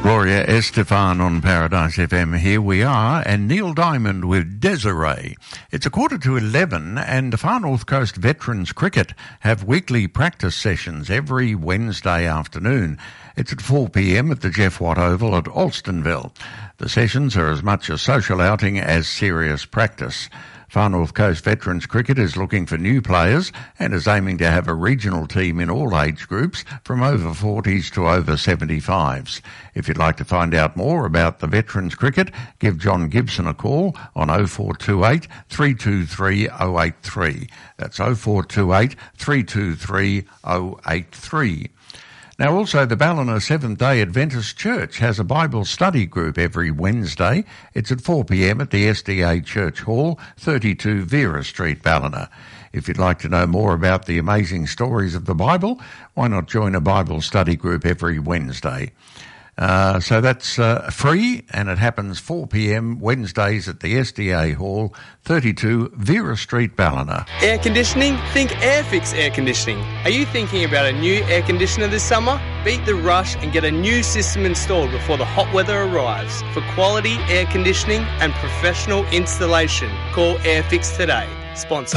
Gloria Estefan on Paradise FM. Here we are, and Neil Diamond with Desiree. It's 11:15, and the Far North Coast Veterans Cricket have weekly practice sessions every Wednesday afternoon. It's at 4 p.m. at the Jeff Watt Oval at Alstonville. The sessions are as much a social outing as serious practice. Far North Coast Veterans Cricket is looking for new players and is aiming to have a regional team in all age groups from over 40s to over 75s. If you'd like to find out more about the Veterans Cricket, give John Gibson a call on 0428 323 083. That's 0428 323 083. Now, also, the Ballina Seventh-day Adventist Church has a Bible study group every Wednesday. It's at 4 p.m. at the SDA Church Hall, 32 Vera Street, Ballina. If you'd like to know more about the amazing stories of the Bible, why not join a Bible study group every Wednesday? So that's free, and it happens 4 p.m. Wednesdays at the SDA Hall, 32 Vera Street, Ballina. Air conditioning? Think Airfix Air Conditioning. Are you thinking about a new air conditioner this summer? Beat the rush and get a new system installed before the hot weather arrives. For quality air conditioning and professional installation, call Airfix today. Sponsor